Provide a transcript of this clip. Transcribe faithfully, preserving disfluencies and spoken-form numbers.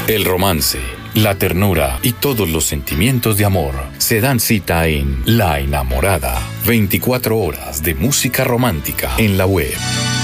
El romance, la ternura y todos los sentimientos de amor se dan cita en La Enamorada. veinticuatro horas de música romántica en la web.